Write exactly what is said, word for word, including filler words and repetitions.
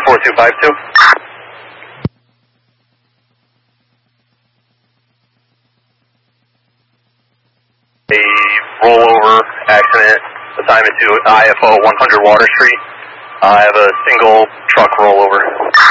four two five two. A rollover accident, assignment to I F O one hundred Water Street. Uh, I have a single truck rollover.